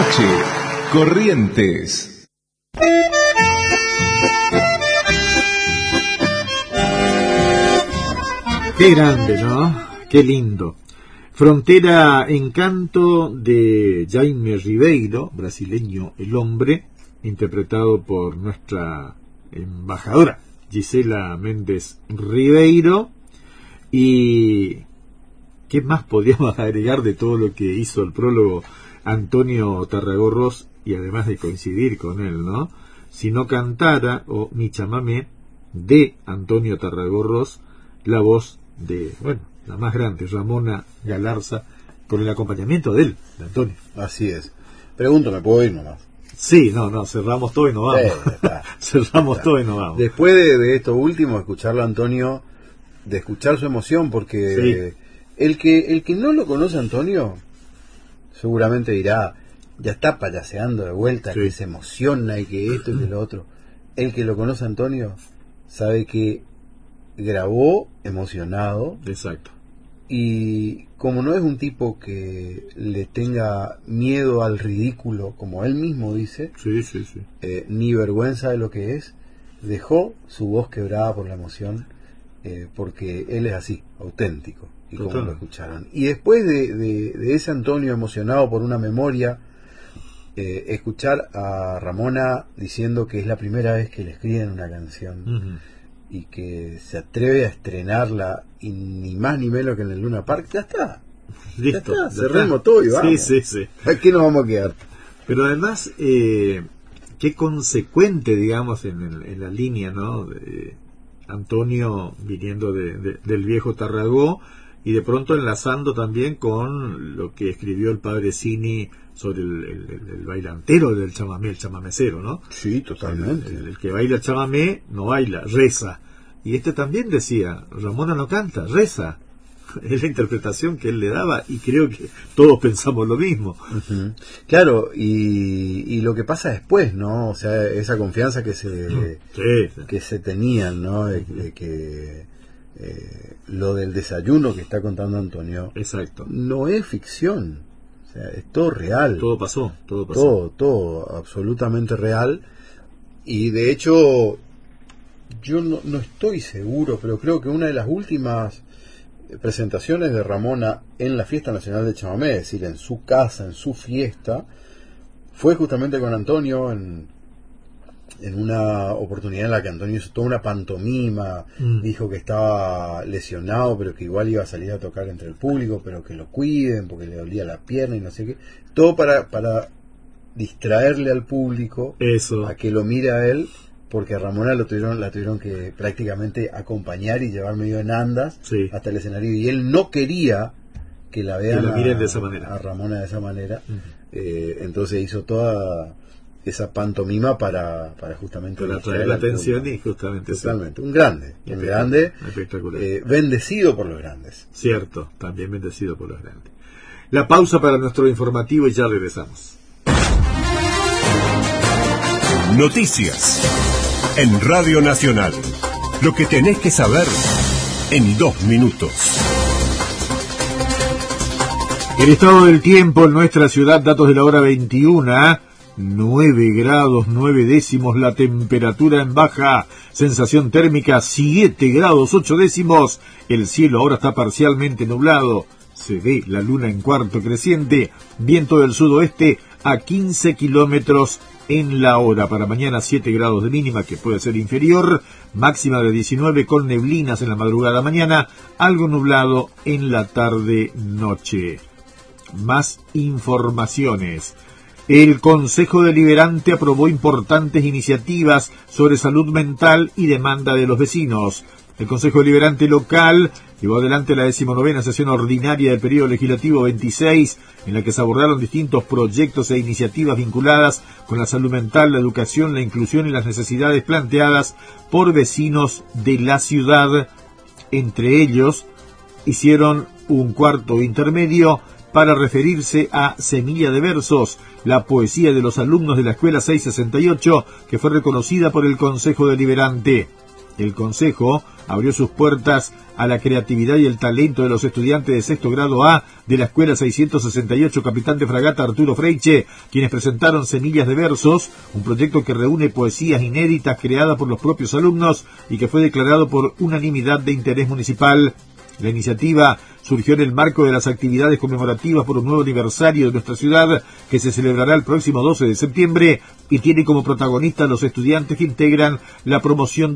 noche, Corrientes. Qué grande, ¿no? Qué lindo. Frontera Encanto de Jaime Ribeiro, brasileño El Hombre, interpretado por nuestra embajadora Gisela Méndez Ribeiro. Y ¿qué más podíamos agregar de todo lo que hizo el prólogo Antonio Tarragorros? Y además de coincidir con él, ¿no? Si no cantara, o Mi Chamamé, de Antonio Tarragorros, la voz de, bueno, la más grande, Ramona Galarza, con el acompañamiento de él, de Antonio. Así es. Pregunto, ¿me puedo ir nomás? Sí, no, cerramos todo y nos vamos. Cerramos todo y nos vamos. Después de esto último, escucharlo a Antonio, de escuchar su emoción, porque el que no lo conoce a Antonio, seguramente dirá, ya está payaseando de vuelta, que se emociona y que esto y que lo otro. El que lo conoce a Antonio sabe que grabó emocionado. Exacto. Y como no es un tipo que le tenga miedo al ridículo, como él mismo dice, ni vergüenza de lo que es, dejó su voz quebrada por la emoción, porque él es así, auténtico, y como lo escucharon. Y después de ese Antonio emocionado por una memoria, escuchar a Ramona diciendo que es la primera vez que le escriben una canción, y que se atreve a estrenarla, y ni más ni menos que en el Luna Park, ya está. Listo. Ya está, cerremos todo y vamos. Sí. ¿A qué nos vamos a quedar? Pero además, qué consecuente, digamos, en la línea, ¿no? De Antonio viniendo del viejo Tarragó, y de pronto enlazando también con lo que escribió el padre Cini sobre el bailantero del chamamé, el chamamecero, ¿no? Sí, totalmente. El que baila chamamé no baila, reza. Y este también decía, Ramona no canta, reza. Es la interpretación que él le daba, y creo que todos pensamos lo mismo. Claro, y lo que pasa después, ¿no? O sea, esa confianza que se tenían, ¿no? De que lo del desayuno que está contando Antonio, exacto, no es ficción. O sea, es todo real. Todo pasó. Todo absolutamente real. Y de hecho, yo no estoy seguro, pero creo que una de las últimas presentaciones de Ramona en la Fiesta Nacional de Chamamé, es decir, en su casa, en su fiesta, fue justamente con Antonio en una oportunidad en la que Antonio hizo toda una pantomima, dijo que estaba lesionado, pero que igual iba a salir a tocar entre el público, pero que lo cuiden porque le dolía la pierna y no sé qué, todo para distraerle al público, a que lo mire a él, porque a Ramona la tuvieron que prácticamente acompañar y llevar medio en andas hasta el escenario, y él no quería que la vean, que la miren de esa manera, a Ramona de esa manera. Entonces hizo toda esa pantomima para justamente atraer la atención, y justamente totalmente un grande espectacular, bendecido por los grandes. Cierto, también bendecido por los grandes. La pausa para nuestro informativo y ya regresamos. Noticias en Radio Nacional. Lo que tenés que saber en 2 minutos. El estado del tiempo en nuestra ciudad, datos de la hora 21, 9 grados 9 décimos la temperatura en baja, sensación térmica 7 grados 8 décimos, el cielo ahora está parcialmente nublado, se ve la luna en cuarto creciente, viento del sudoeste a 15 kilómetros en la hora. Para mañana 7 grados de mínima, que puede ser inferior, máxima de 19 con neblinas en la madrugada mañana, algo nublado en la tarde noche. Más informaciones. El Consejo Deliberante aprobó importantes iniciativas sobre salud mental y demanda de los vecinos. El Consejo Deliberante local llevó adelante la 19ª sesión ordinaria del periodo legislativo 26, en la que se abordaron distintos proyectos e iniciativas vinculadas con la salud mental, la educación, la inclusión y las necesidades planteadas por vecinos de la ciudad. Entre ellos, hicieron un cuarto intermedio para referirse a Semilla de Versos, la poesía de los alumnos de la Escuela 668, que fue reconocida por el Consejo Deliberante. El Consejo abrió sus puertas a la creatividad y el talento de los estudiantes de sexto grado A de la Escuela 668 Capitán de Fragata Arturo Freiche, quienes presentaron Semillas de Versos, un proyecto que reúne poesías inéditas creadas por los propios alumnos y que fue declarado por unanimidad de interés municipal. La iniciativa surgió en el marco de las actividades conmemorativas por un nuevo aniversario de nuestra ciudad, que se celebrará el próximo 12 de septiembre y tiene como protagonistas a los estudiantes que integran la promoción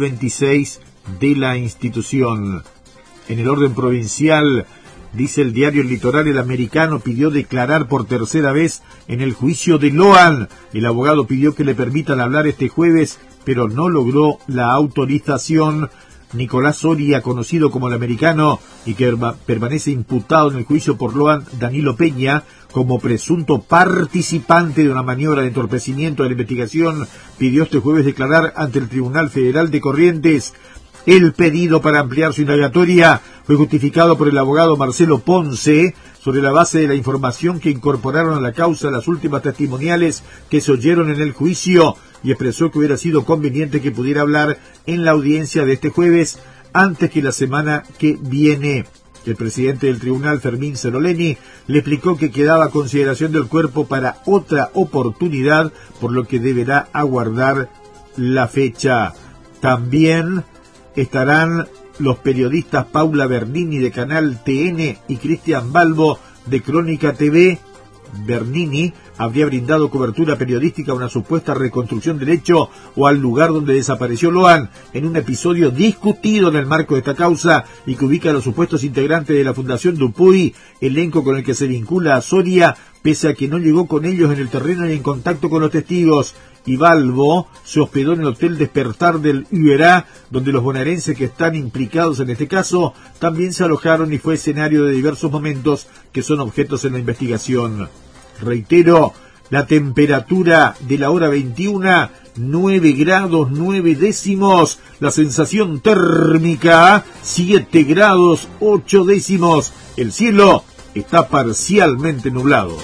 2026 de la institución. En el orden provincial, dice el diario El Litoral, el Americano pidió declarar por tercera vez en el juicio de Loan. El abogado pidió que le permitan hablar este jueves, pero no logró la autorización. Nicolás Soria, conocido como el Americano y que permanece imputado en el juicio por Loan Danilo Peña como presunto participante de una maniobra de entorpecimiento de la investigación, pidió este jueves declarar ante el Tribunal Federal de Corrientes. El pedido para ampliar su indagatoria fue justificado por el abogado Marcelo Ponce sobre la base de la información que incorporaron a la causa las últimas testimoniales que se oyeron en el juicio, y expresó que hubiera sido conveniente que pudiera hablar en la audiencia de este jueves antes que la semana que viene. El presidente del tribunal, Fermín Ceroleni, le explicó que quedaba a consideración del cuerpo para otra oportunidad, por lo que deberá aguardar la fecha. También estarán los periodistas Paula Bernini de Canal TN y Cristian Balbo de Crónica TV. Bernini habría brindado cobertura periodística a una supuesta reconstrucción del hecho o al lugar donde desapareció Loan, en un episodio discutido en el marco de esta causa y que ubica a los supuestos integrantes de la Fundación Dupuy, elenco con el que se vincula a Soria, pese a que no llegó con ellos en el terreno ni en contacto con los testigos. Y Balbo se hospedó en el Hotel Despertar del URA, donde los bonaerenses que están implicados en este caso también se alojaron y fue escenario de diversos momentos que son objetos en la investigación. Reitero, la temperatura de la hora 21, 9 grados 9 décimos, la sensación térmica 7 grados 8 décimos, el cielo está parcialmente nublado.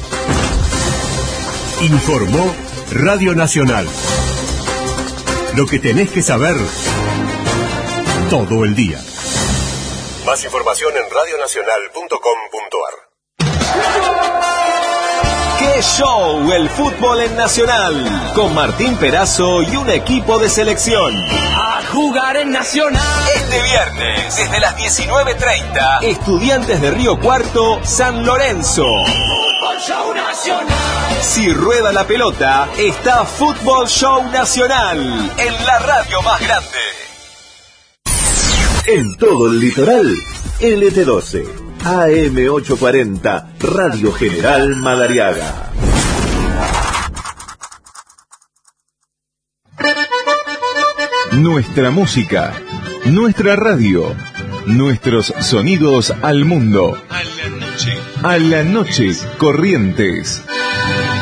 Informó Radio Nacional. Lo que tenés que saber todo el día. Más información en radionacional.com.ar. ¡Qué show el fútbol en Nacional! Con Martín Perazo y un equipo de selección. ¡A jugar en Nacional! Este viernes, desde las 19:30, Estudiantes de Río Cuarto, San Lorenzo. ¡Fútbol Show Nacional! Si rueda la pelota, está Fútbol Show Nacional, en la radio más grande. En todo el litoral, LT12, AM840, Radio General Madariaga. Nuestra música, nuestra radio, nuestros sonidos al mundo. A la noche, Corrientes.